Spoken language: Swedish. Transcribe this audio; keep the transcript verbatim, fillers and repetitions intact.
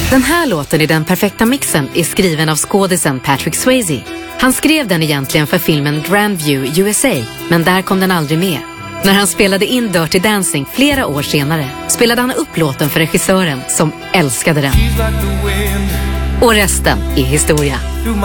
Den här låten i Den perfekta mixen är skriven av skådisen Patrick Swayze. Han skrev den egentligen för filmen Grandview U S A, men där kom den aldrig med. När han spelade in Dirty Dancing flera år senare spelade han upp låten för regissören som älskade den. Och resten är historia.